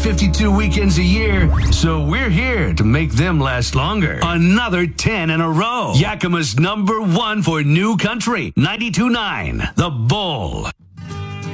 52 weekends a year, so we're here to make them last longer. Another 10 in a row. Yakima's #1 for new country, 92.9, The Bull.